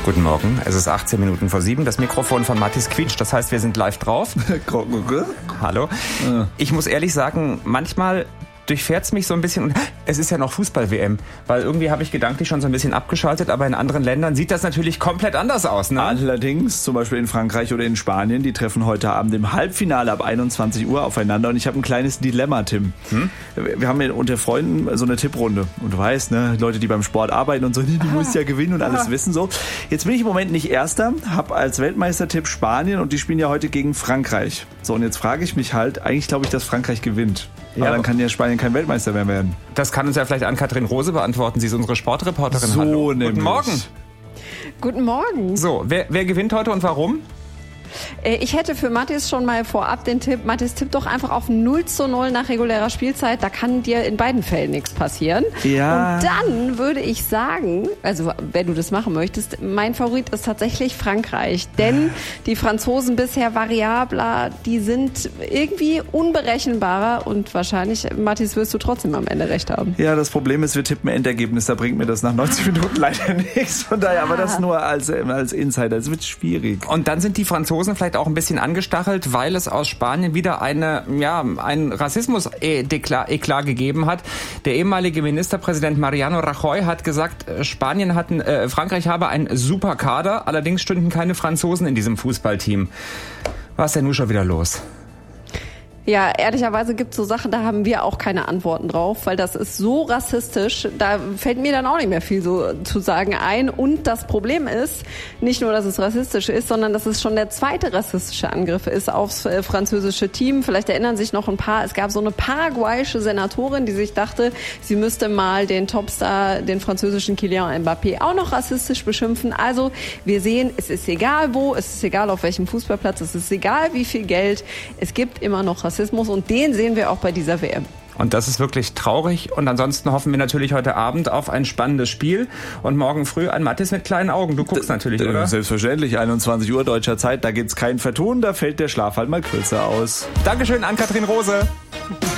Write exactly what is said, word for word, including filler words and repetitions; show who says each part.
Speaker 1: Guten Morgen, es ist achtzehn Minuten vor sieben. Das Mikrofon von Mathis quietscht, das heißt, wir sind live drauf. Hallo. Ich muss ehrlich sagen, manchmal durchfährt's mich so ein bisschen. Und es ist ja noch Fußball-W M, weil irgendwie habe ich gedanklich schon so ein bisschen abgeschaltet, aber in anderen Ländern sieht das natürlich komplett anders aus, ne?
Speaker 2: Allerdings, zum Beispiel in Frankreich oder in Spanien, die treffen heute Abend im Halbfinale ab einundzwanzig Uhr aufeinander und ich habe ein kleines Dilemma, Tim. Hm? Wir haben ja unter Freunden so eine Tipprunde und du weißt, ne, Leute, die beim Sport arbeiten und so, du musst ja gewinnen und alles wissen so. Jetzt bin ich im Moment nicht Erster, habe als Weltmeistertipp Spanien und die spielen ja heute gegen Frankreich. So, und jetzt frage ich mich halt, eigentlich glaube ich, dass Frankreich gewinnt. Aber ja, dann kann ja Spanien kein Weltmeister mehr werden.
Speaker 1: Das kann uns ja vielleicht Ann-Kathrin Rose beantworten. Sie ist unsere Sportreporterin.
Speaker 2: So,
Speaker 1: Hallo.
Speaker 2: Nämlich.
Speaker 1: Guten Morgen.
Speaker 3: Guten Morgen.
Speaker 1: So, wer, wer gewinnt heute und warum?
Speaker 3: Ich hätte für Mathis schon mal vorab den Tipp, Mathis, tipp doch einfach auf null zu null nach regulärer Spielzeit, da kann dir in beiden Fällen nichts passieren.
Speaker 2: Ja.
Speaker 3: Und dann würde ich sagen, also wenn du das machen möchtest, mein Favorit ist tatsächlich Frankreich, denn die Franzosen bisher variabler, die sind irgendwie unberechenbarer und wahrscheinlich, Mathis, wirst du trotzdem am Ende recht haben.
Speaker 2: Ja, das Problem ist, wir tippen Endergebnis, da bringt mir das nach neunzig Minuten leider nichts, von daher, aber das nur als, als Insider, es wird schwierig.
Speaker 1: Und dann sind die Franzosen vielleicht auch ein bisschen angestachelt, weil es aus Spanien wieder eine, ja, einen Rassismus-Eklat gegeben hat. Der ehemalige Ministerpräsident Mariano Rajoy hat gesagt, Spanien hatten, äh, Frankreich habe einen super Kader, allerdings stünden keine Franzosen in diesem Fußballteam. Was ist denn nun schon wieder los?
Speaker 3: Ja, ehrlicherweise gibt es so Sachen, da haben wir auch keine Antworten drauf, weil das ist so rassistisch, da fällt mir dann auch nicht mehr viel so zu sagen ein. Und das Problem ist, nicht nur, dass es rassistisch ist, sondern dass es schon der zweite rassistische Angriff ist aufs äh, französische Team. Vielleicht erinnern sich noch ein paar, es gab so eine paraguayische Senatorin, die sich dachte, sie müsste mal den Topstar, den französischen Kylian Mbappé, auch noch rassistisch beschimpfen. Also wir sehen, es ist egal wo, es ist egal auf welchem Fußballplatz, es ist egal wie viel Geld, es gibt immer noch Rassismus. Und den sehen wir auch bei dieser W M.
Speaker 1: Und das ist wirklich traurig. Und ansonsten hoffen wir natürlich heute Abend auf ein spannendes Spiel. Und morgen früh ein Mathis mit kleinen Augen. Du guckst D- natürlich, d- oder?
Speaker 2: Selbstverständlich, einundzwanzig Uhr deutscher Zeit. Da gibt's kein Vertun, da fällt der Schlaf halt mal kürzer aus.
Speaker 1: Dankeschön, Ann-Kathrin Rose.